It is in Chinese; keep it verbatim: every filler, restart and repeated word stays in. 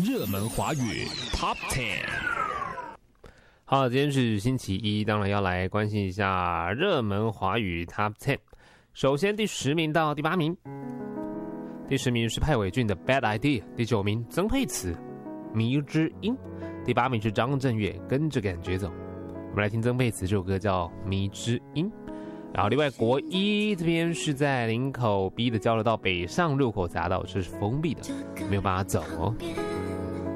热门华语 Top Ten。 好，今天是星期一，当然要来关心一下热门华语 Top Ten。首先，第十名到第八名。第十名是派伟俊的《Bad Idea》，第九名曾沛慈《迷之音》，第八名是张震岳《跟着感觉走》。我们来听曾沛慈这首歌叫《迷之音》。然后另外国一这边是在林口 B 的交流道北上入口匝道，这是封闭的，没有办法走哦。